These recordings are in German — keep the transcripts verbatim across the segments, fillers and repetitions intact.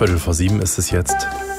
Viertel vor sieben ist es jetzt.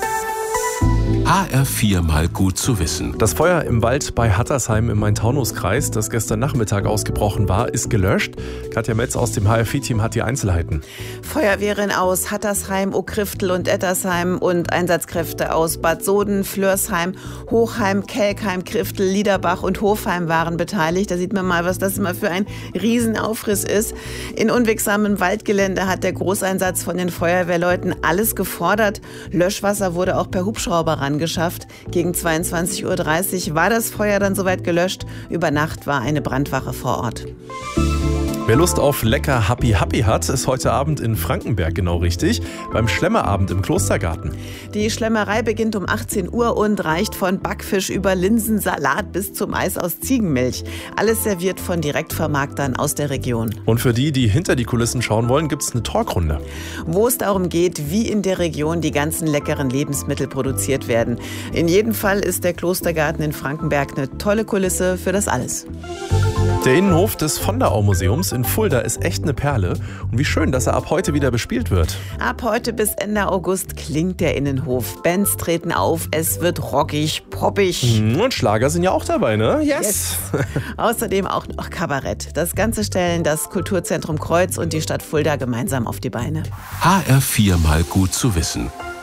H R vier mal gut zu wissen. Das Feuer im Wald bei Hattersheim im Main-Taunus-Kreis, das gestern Nachmittag ausgebrochen war, ist gelöscht. Katja Metz aus dem H R vier Team hat die Einzelheiten. Feuerwehren aus Hattersheim, Okriftel und Ettersheim und Einsatzkräfte aus Bad Soden, Flörsheim, Hochheim, Kelkheim, Kriftel, Liederbach und Hofheim waren beteiligt. Da sieht man mal, was das immer für ein Riesenaufriss ist. In unwegsamem Waldgelände hat der Großeinsatz von den Feuerwehrleuten alles gefordert. Löschwasser wurde auch per Hubschrauber rangeschafft. Gegen zweiundzwanzig Uhr dreißig war das Feuer dann soweit gelöscht. Über Nacht war eine Brandwache vor Ort. Wer Lust auf lecker Happy Happy hat, ist heute Abend in Frankenberg genau richtig, beim Schlemmerabend im Klostergarten. Die Schlemmerei beginnt um achtzehn Uhr und reicht von Backfisch über Linsensalat bis zum Eis aus Ziegenmilch. Alles serviert von Direktvermarktern aus der Region. Und für die, die hinter die Kulissen schauen wollen, gibt es eine Talkrunde. Wo es darum geht, wie in der Region die ganzen leckeren Lebensmittel produziert werden. In jedem Fall ist der Klostergarten in Frankenberg eine tolle Kulisse für das alles. Der Innenhof des Von der Au Museums in Fulda ist echt eine Perle. Und wie schön, dass er ab heute wieder bespielt wird. Ab heute bis Ende August klingt der Innenhof. Bands treten auf, es wird rockig, poppig. Und Schlager sind ja auch dabei, ne? Yes! yes. Außerdem auch noch Kabarett. Das Ganze stellen das Kulturzentrum Kreuz und die Stadt Fulda gemeinsam auf die Beine. H R vier mal gut zu wissen.